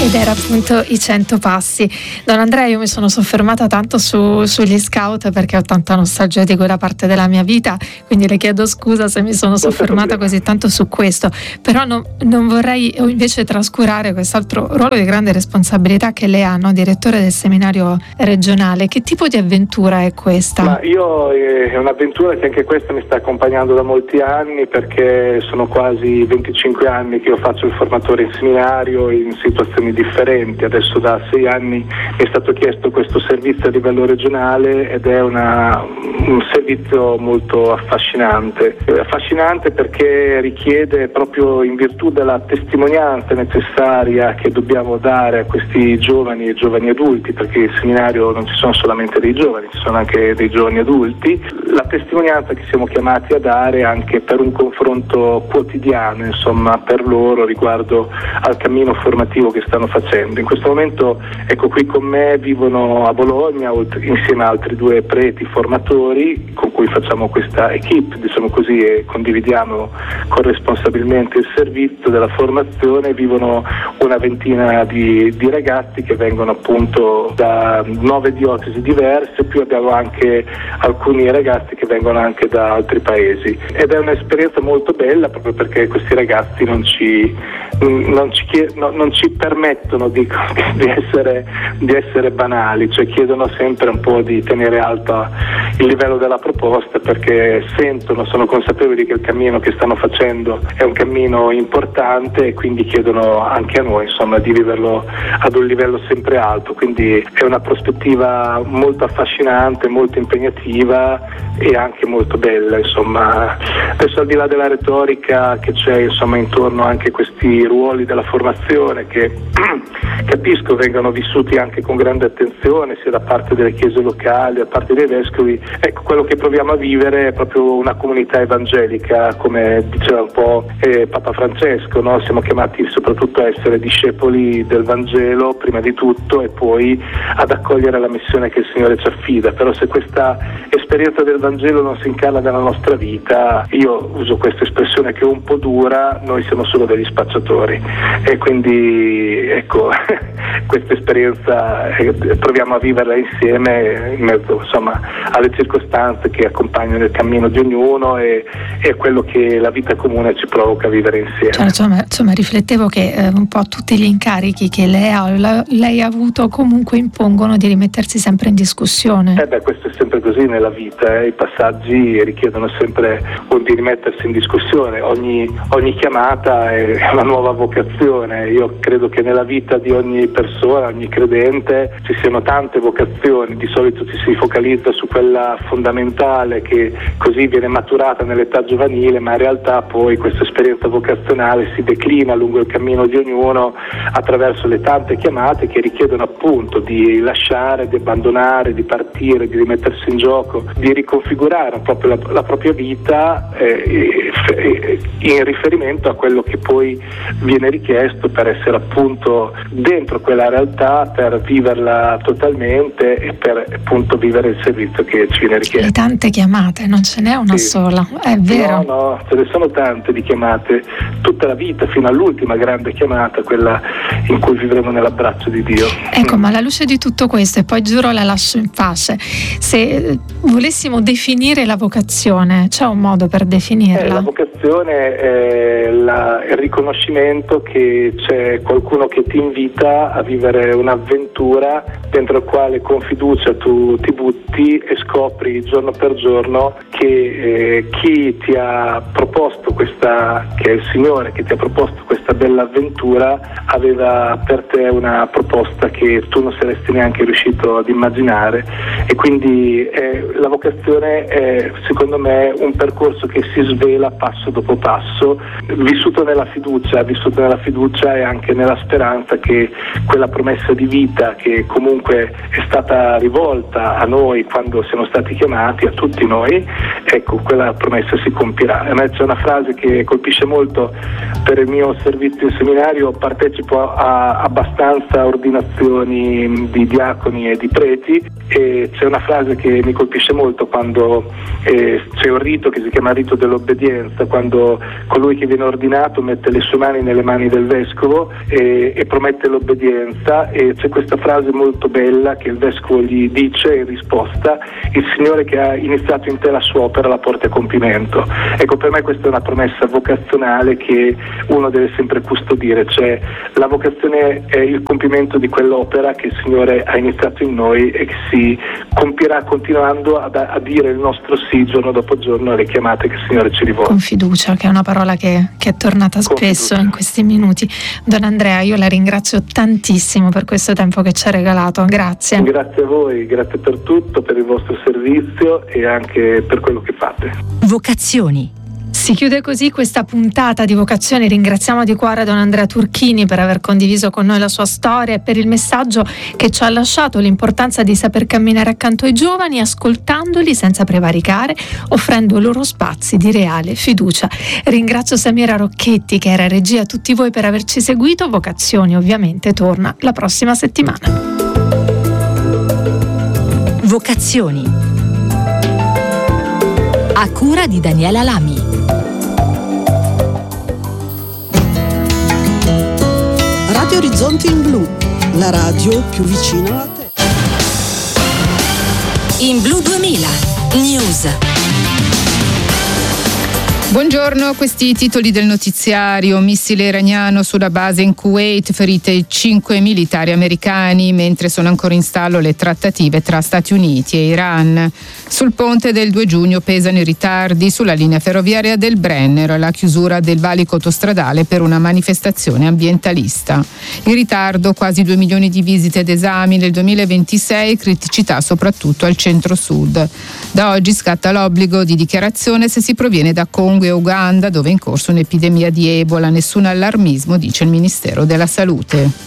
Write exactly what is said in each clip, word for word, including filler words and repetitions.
Ed era appunto i cento passi. Don Andrea, io mi sono soffermata tanto su, sugli scout perché ho tanta nostalgia di quella parte della mia vita, quindi le chiedo scusa se mi sono soffermata così tanto su questo, però no, non vorrei invece trascurare quest'altro ruolo di grande responsabilità che lei ha, no? Direttore del seminario regionale. Che tipo di avventura è questa? Ma io eh, è un'avventura che anche questa mi sta accompagnando da molti anni, perché sono quasi venticinque anni che io faccio il formatore in seminario in situazioni differenti. Adesso da sei anni mi è stato chiesto questo servizio a livello regionale ed è una, un servizio molto affascinante. Affascinante perché richiede, proprio in virtù della testimonianza necessaria che dobbiamo dare a questi giovani e giovani adulti, perché in seminario non ci sono solamente dei giovani, ci sono anche dei giovani adulti, la testimonianza che siamo chiamati a dare anche per un confronto quotidiano, insomma, per loro riguardo al cammino formativo che stanno facendo. In questo momento, ecco, qui con me vivono a Bologna, insieme a altri due preti formatori con cui facciamo questa equipe, diciamo così, e condividiamo corresponsabilmente il servizio della formazione. Vivono una ventina di, di ragazzi che vengono appunto da nove diocesi diverse, più abbiamo anche alcuni ragazzi che vengono anche da altri paesi, ed è un'esperienza molto bella proprio perché questi ragazzi non ci, non ci, chied- no, non ci permettono di, di, essere, di essere banali, cioè chiedono sempre un po' di tenere alto il livello della proposta, perché sentono, sono consapevoli che il cammino che stanno facendo è un cammino importante e quindi chiedono anche a noi, insomma, di viverlo ad un livello sempre alto. Quindi è una prospettiva molto affascinante, molto impegnativa e anche molto bella, insomma. Adesso, al di là della retorica che c'è, insomma, intorno anche a questi ruoli della formazione che capisco vengano vissuti anche con grande attenzione sia da parte delle chiese locali, da parte dei vescovi, ecco, quello che proviamo a vivere è proprio una comunità evangelica, come diceva un po' eh, Papa Francesco, no? Siamo chiamati soprattutto a essere discepoli del Vangelo prima di tutto e poi ad accogliere la missione che il Signore ci affida. Però se questa esperienza del Vangelo non si incarna nella nostra vita, io uso questa espressione che è un po' dura, noi siamo solo degli spacciatori, e quindi ecco questa esperienza eh, proviamo a viverla insieme in mezzo, insomma, alle circostanze che accompagnano il cammino di ognuno e, e quello che la vita comune ci provoca a vivere insieme. Cioè, insomma, insomma, riflettevo che eh, un po' tutti gli incarichi che lei ha, la, lei ha avuto comunque impongono di rimettersi sempre in discussione. Eh beh, questo è sempre così nella vita, eh. I passaggi richiedono sempre un di rimettersi in discussione. Ogni, ogni chiamata è una nuova vocazione. Io credo che nella vita di ogni persona, ogni credente, ci siano tante vocazioni. Di solito ci si focalizza su quella fondamentale che così viene maturata nell'età giovanile, ma in realtà poi questa esperienza vocazionale si declina lungo il cammino di ognuno attraverso le tante chiamate che richiedono appunto di lasciare, di abbandonare, di partire, di rimettersi in gioco, di riconfigurare proprio la, la propria vita eh, in riferimento a quello che poi viene richiesto per essere appunto dentro quella realtà, per viverla totalmente e per appunto vivere il servizio che ci viene richiesto. Le tante chiamate, non ce n'è una sì. sola, è vero? No, no, ce ne sono tante di chiamate, tutta la vita fino all'ultima grande chiamata, quella in cui vivremo nell'abbraccio di Dio. Ecco, mm. ma alla luce di tutto questo, e poi giuro la lascio in pace, se volessimo definire la vocazione, c'è un modo per definirla? Eh, la vocazione è la, il riconoscimento che c'è qualcuno che ti invita a vivere un'avventura dentro la quale con fiducia tu ti butti e scopri giorno per giorno che eh, chi ti ha proposto questa, che è il Signore, che ti ha proposto questa bella avventura, aveva per te una proposta che tu non saresti neanche riuscito ad immaginare. E quindi eh, la vocazione è, secondo me, un percorso che si svela passo dopo passo, vissuto nella fiducia, vissuto nella fiducia e anche nella speranza che quella promessa di vita che comunque è stata rivolta a noi quando siamo stati chiamati, a tutti noi, ecco, quella promessa si compirà. A me c'è una frase che colpisce molto per il mio servizio in seminario: partecipo a abbastanza ordinazioni di diaconi e di preti, e c'è una frase che mi colpisce molto quando eh, c'è un rito che si chiama rito dell'obbedienza, obbedienza, quando colui che viene ordinato mette le sue mani nelle mani del vescovo e, e promette l'obbedienza, e c'è questa frase molto bella che il vescovo gli dice in risposta: il Signore che ha iniziato in te la sua opera la porta a compimento. Ecco, per me questa è una promessa vocazionale che uno deve sempre custodire, cioè la vocazione è il compimento di quell'opera che il Signore ha iniziato in noi e che si compirà continuando a, a dire il nostro sì giorno dopo giorno alle chiamate che il Signore ci rivolge. Con fiducia, che è una parola che, che è tornata Con spesso fiducia. in questi minuti. Don Andrea, io la ringrazio tantissimo per questo tempo che ci ha regalato, grazie. Grazie a voi, grazie per tutto, per il vostro servizio e anche per quello che fate. Vocazioni. Si chiude così questa puntata di Vocazioni. Ringraziamo di cuore Don Andrea Turchini per aver condiviso con noi la sua storia e per il messaggio che ci ha lasciato, l'importanza di saper camminare accanto ai giovani, ascoltandoli senza prevaricare, offrendo loro spazi di reale fiducia. Ringrazio Samira Rocchetti, che era regia, a tutti voi per averci seguito. Vocazioni ovviamente torna la prossima settimana. Vocazioni. A cura di Daniela Lami. Radio Orizzonti in Blu, la radio più vicina a te. In Blu duemila News. Buongiorno, questi i titoli del notiziario. Missile iraniano sulla base in Kuwait, ferite cinque militari americani, mentre sono ancora in stallo le trattative tra Stati Uniti e Iran. Sul ponte del due giugno pesano i ritardi sulla linea ferroviaria del Brennero e la chiusura del valico autostradale per una manifestazione ambientalista. In ritardo quasi due milioni di visite ed esami nel duemilaventisei, criticità soprattutto al centro-sud. Da oggi scatta l'obbligo di dichiarazione se si proviene da Congo e Uganda, dove è in corso un'epidemia di Ebola. Nessun allarmismo, dice il Ministero della Salute.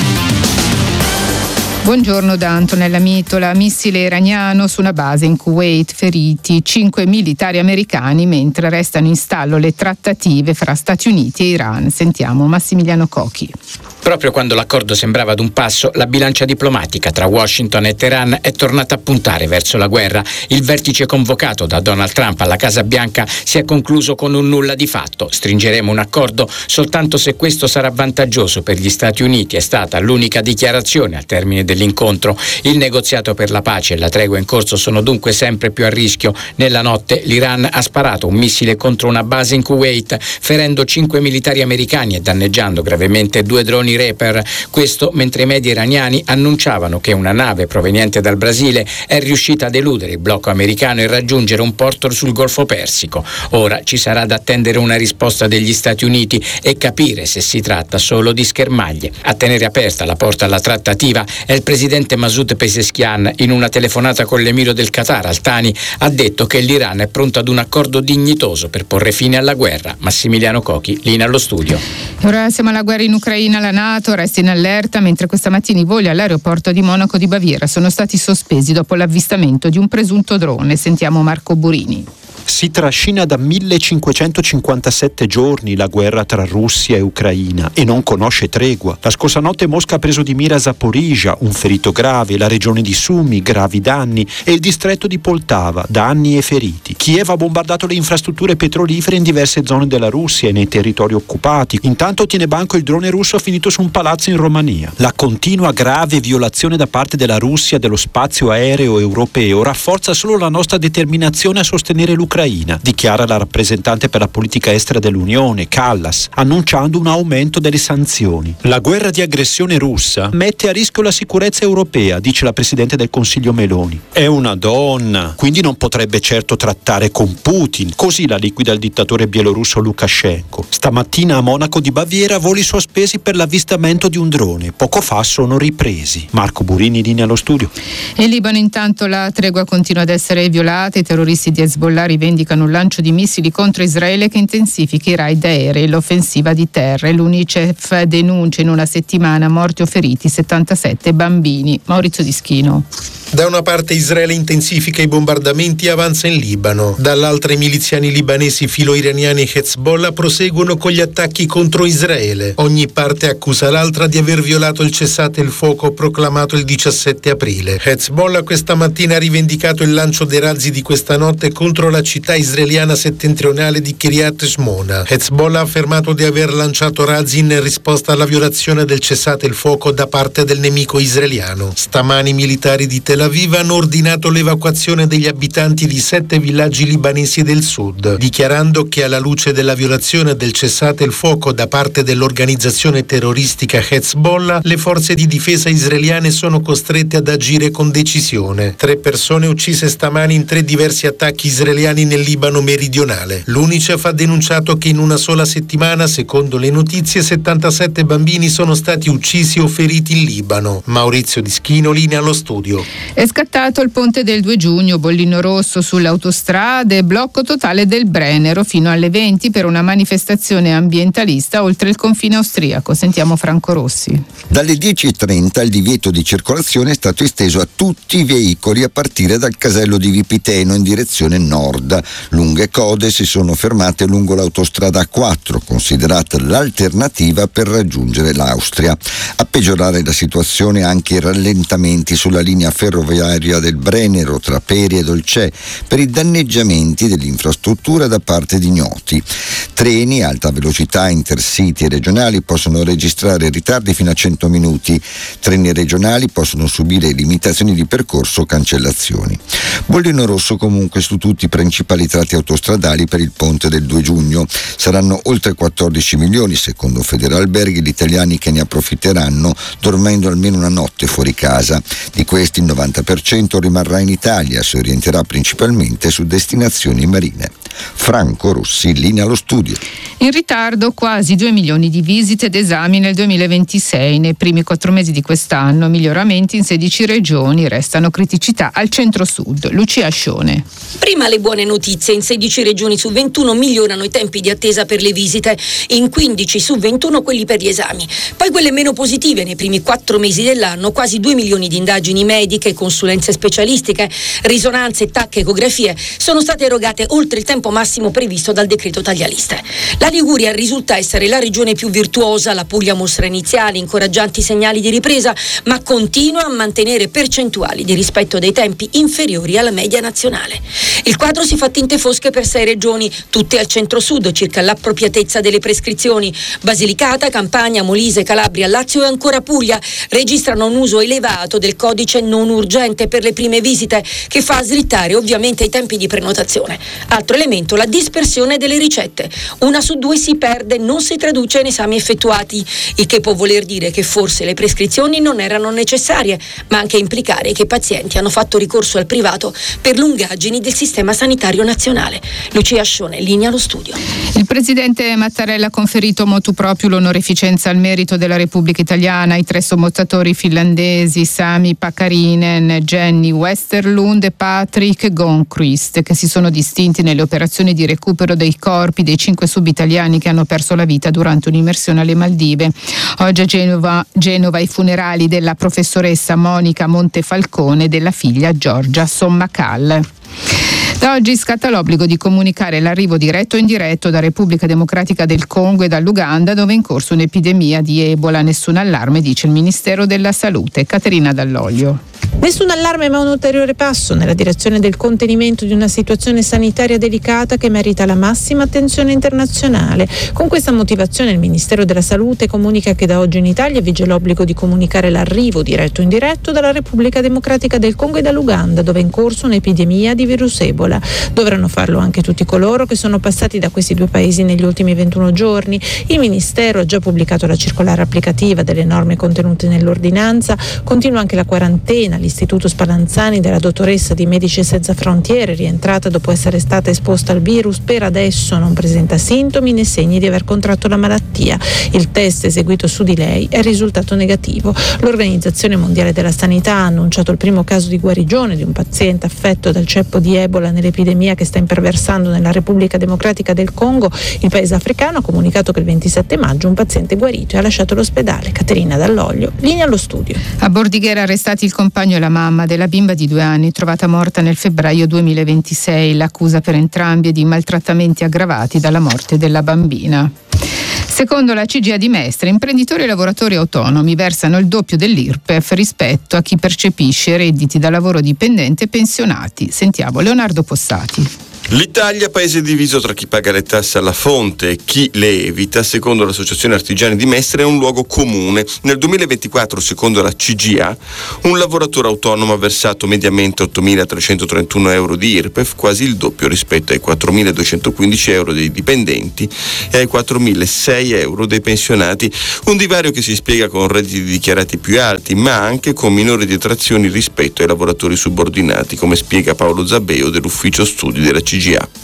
Buongiorno da Antonella Mitola. Missile iraniano su una base in Kuwait, feriti cinque militari americani mentre restano in stallo le trattative fra Stati Uniti e Iran. Sentiamo Massimiliano Cochi. Proprio quando l'accordo sembrava ad un passo, la bilancia diplomatica tra Washington e Teheran è tornata a puntare verso la guerra. Il vertice convocato da Donald Trump alla Casa Bianca si è concluso con un nulla di fatto. Stringeremo un accordo soltanto se questo sarà vantaggioso per gli Stati Uniti, è stata l'unica dichiarazione al termine dell'incontro. Il negoziato per la pace e la tregua in corso sono dunque sempre più a rischio. Nella notte l'Iran ha sparato un missile contro una base in Kuwait, ferendo cinque militari americani e danneggiando gravemente due droni Reaper. Questo mentre i media iraniani annunciavano che una nave proveniente dal Brasile è riuscita ad eludere il blocco americano e raggiungere un porto sul Golfo Persico. Ora ci sarà da attendere una risposta degli Stati Uniti e capire se si tratta solo di schermaglie. A tenere aperta la porta alla trattativa è il presidente Masoud Pezeshkian. In una telefonata con l'emiro del Qatar, Al Thani, ha detto che l'Iran è pronto ad un accordo dignitoso per porre fine alla guerra. Massimiliano Cochi, linea allo studio. Ora siamo alla guerra in Ucraina. La NATO resta in allerta mentre questa mattina i voli all'aeroporto di Monaco di Baviera sono stati sospesi dopo l'avvistamento di un presunto drone. Sentiamo Marco Burini. Si trascina da millecinquecentocinquantasette giorni la guerra tra Russia e Ucraina e non conosce tregua. La scorsa notte Mosca ha preso di mira Zaporizhzhia, un ferito grave, la regione di Sumy, gravi danni, e il distretto di Poltava, danni e feriti. Kiev ha bombardato le infrastrutture petrolifere in diverse zone della Russia e nei territori occupati. Intanto tiene banco il drone russo finito su un palazzo in Romania. La continua grave violazione da parte della Russia dello spazio aereo europeo rafforza solo la nostra determinazione a sostenere l'Ucraina. Ucraina, dichiara la rappresentante per la politica estera dell'Unione, Kallas, annunciando un aumento delle sanzioni. La guerra di aggressione russa mette a rischio la sicurezza europea, dice la Presidente del Consiglio Meloni. È una donna, quindi non potrebbe certo trattare con Putin, così la liquida il dittatore bielorusso Lukashenko. Stamattina a Monaco di Baviera voli sospesi per l'avvistamento di un drone, poco fa sono ripresi. Marco Burini, linea allo studio. In Libano intanto la tregua continua ad essere violata, i terroristi di Hezbollah rivendicano un lancio di missili contro Israele che intensifica i raid aerei e l'offensiva di terra. L'UNICEF denuncia in una settimana morti o feriti settantasette bambini. bambini. Maurizio Dischino. Da una parte Israele intensifica i bombardamenti e avanza in Libano, dall'altra i miliziani libanesi filo-iraniani Hezbollah proseguono con gli attacchi contro Israele. Ogni parte accusa l'altra di aver violato il cessate il fuoco proclamato il diciassette aprile. Hezbollah questa mattina ha rivendicato il lancio dei razzi di questa notte contro la città israeliana settentrionale di Kiryat Shmona. Hezbollah ha affermato di aver lanciato razzi in risposta alla violazione del cessate il fuoco da parte del nemico israeliano. Stamani i militari di Tel Aviv hanno ordinato l'evacuazione degli abitanti di sette villaggi libanesi del sud, dichiarando che alla luce della violazione del cessate il fuoco da parte dell'organizzazione terroristica Hezbollah, le forze di difesa israeliane sono costrette ad agire con decisione. Tre persone uccise stamani in tre diversi attacchi israeliani nel Libano meridionale. L'UNICEF ha denunciato che in una sola settimana, secondo le notizie, settantasette bambini sono stati uccisi o feriti in Libano. Maurizio Dischino, linea allo studio. È scattato il ponte del due giugno, bollino rosso sulle autostrade, blocco totale del Brennero fino alle venti per una manifestazione ambientalista oltre il confine austriaco. Sentiamo Franco Rossi. Dalle dieci e trenta il divieto di circolazione è stato esteso a tutti i veicoli a partire dal casello di Vipiteno in direzione nord. Lunghe code si sono fermate lungo l'autostrada A quattro, considerata l'alternativa per raggiungere l'Austria. A peggiorare la situazione anche i rallentamenti sulla linea ferroviaria del Brennero tra Peri e Dolcè per i danneggiamenti dell'infrastruttura da parte di ignoti. Treni, alta velocità, intercity e regionali possono registrare ritardi fino a cento minuti. Treni regionali possono subire limitazioni di percorso o cancellazioni. Bollino rosso comunque su tutti i principali tratti autostradali per il ponte del due giugno. Saranno oltre quattordici milioni, secondo Federalberghi, gli italiani che ne approfitteranno dormendo almeno una notte fuori casa. Di questi il novanta per cento rimarrà in Italia, si orienterà principalmente su destinazioni marine. Franco Rossi, linea allo studio. In ritardo quasi due milioni di visite ed esami nel duemilaventisei. Nei primi quattro mesi di quest'anno miglioramenti in sedici regioni, restano criticità al centro-sud. Lucia Ascione. Prima le buone notizie: in sedici regioni su ventuno migliorano i tempi di attesa per le visite, in quindici su ventuno quelli per gli esami. Poi quelle meno positive: nei primi quattro mesi dell'anno quasi due milioni di indagini mediche, consulenze specialistiche, risonanze, tacche, ecografie sono state erogate oltre il tempo massimo previsto dal decreto taglialiste. La Liguria risulta essere la regione più virtuosa, la Puglia mostra iniziali incoraggianti segnali di ripresa, ma continua a mantenere percentuali di rispetto dei tempi inferiori alla media nazionale. Il quadro si fa tinte fosche per sei regioni, tutte al centro-sud, circa l'appropriatezza delle prescrizioni. Basilicata, Campania, Molise, Calabria, Lazio e ancora Puglia registrano un uso elevato del codice non urgente per le prime visite, che fa slittare ovviamente i tempi di prenotazione. Altro elemento, la dispersione delle ricette. Una su due si perde, non si traduce in esami effettuati, il che può voler dire che forse le prescrizioni non erano necessarie, ma anche implicare che i pazienti hanno fatto ricorso al privato per lungaggini del sistema sanitario nazionale. Lucia Ascione, linea allo studio. Il presidente Mattarella ha conferito motu proprio l'onorificenza al merito della Repubblica Italiana ai tre sommottatori finlandesi Sami Pakarinen, Jenny Westerlund e Patrick Gonquist, che si sono distinti nelle operazioni di recupero dei corpi dei cinque subitaliani che hanno perso la vita durante un'immersione alle Maldive. Oggi a Genova, Genova i funerali della professoressa Monica Montefalcone e della figlia Giorgia Sommacal. Da oggi scatta l'obbligo di comunicare l'arrivo diretto o indiretto da Repubblica Democratica del Congo e dall'Uganda, dove è in corso un'epidemia di Ebola. Nessun allarme, dice il Ministero della Salute. Caterina Dall'Olio. Nessun allarme, ma un ulteriore passo nella direzione del contenimento di una situazione sanitaria delicata che merita la massima attenzione internazionale. Con questa motivazione il Ministero della Salute comunica che da oggi in Italia vige l'obbligo di comunicare l'arrivo diretto o indiretto dalla Repubblica Democratica del Congo e dall'Uganda, dove è in corso un'epidemia di virus Ebola. Dovranno farlo anche tutti coloro che sono passati da questi due paesi negli ultimi ventuno giorni. Il Ministero ha già pubblicato la circolare applicativa delle norme contenute nell'ordinanza. Continua anche la quarantena, dell'Istituto Spallanzani della dottoressa di Medici Senza Frontiere, rientrata dopo essere stata esposta al virus, per adesso non presenta sintomi né segni di aver contratto la malattia. Il test eseguito su di lei è risultato negativo. L'Organizzazione Mondiale della Sanità ha annunciato il primo caso di guarigione di un paziente affetto dal ceppo di Ebola nell'epidemia che sta imperversando nella Repubblica Democratica del Congo. Il paese africano ha comunicato che il ventisette maggio un paziente guarito e ha lasciato l'ospedale. Caterina Dall'Oglio, linea allo studio. A Bordighera arrestati il compagno e la mamma della bimba di due anni trovata morta nel febbraio duemilaventisei. L'accusa per entrambi è di maltrattamenti aggravati dalla morte della bambina. Secondo la C G I A di Mestre, imprenditori e lavoratori autonomi versano il doppio dell'I R P E F rispetto a chi percepisce redditi da lavoro dipendente e pensionati. Sentiamo Leonardo Possati. L'Italia, paese diviso tra chi paga le tasse alla fonte e chi le evita, secondo l'Associazione Artigiani di Mestre, è un luogo comune. Nel duemilaventiquattro, secondo la C G I A, un lavoratore autonomo ha versato mediamente ottomilatrecentotrentuno euro di I R P E F, quasi il doppio rispetto ai quattromiladuecentoquindici euro dei dipendenti e ai quattromilasei euro dei pensionati. Un divario che si spiega con redditi dichiarati più alti, ma anche con minori detrazioni rispetto ai lavoratori subordinati, come spiega Paolo Zabbeo dell'Ufficio Studi della C G I A.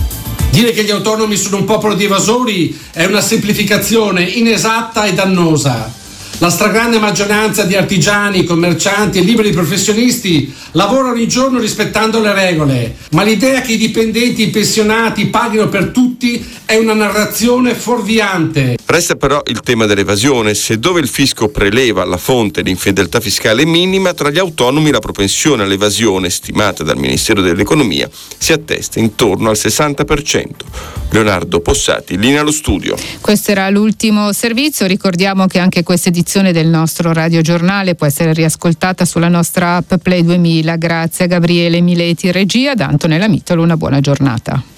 Dire che gli autonomi sono un popolo di evasori è una semplificazione inesatta e dannosa. La stragrande maggioranza di artigiani, commercianti e liberi professionisti lavora ogni giorno rispettando le regole, ma l'idea che i dipendenti e i pensionati paghino per tutti è una narrazione fuorviante. Resta però il tema dell'evasione. Se dove il fisco preleva alla fonte l'infedeltà fiscale minima, tra gli autonomi la propensione all'evasione, stimata dal Ministero dell'Economia, si attesta intorno al sessanta per cento. Leonardo Possati, linea allo studio. Questo era l'ultimo servizio. Ricordiamo che anche questa edizione del nostro radiogiornale può essere riascoltata sulla nostra app Play duemila. Grazie a Gabriele Mileti, regia, da Antonella Mittolo, una buona giornata.